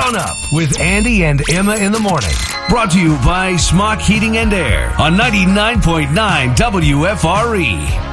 on up with Andy and Emma in the morning. Brought to you by Smock Heating and Air on 99.9 WFRE.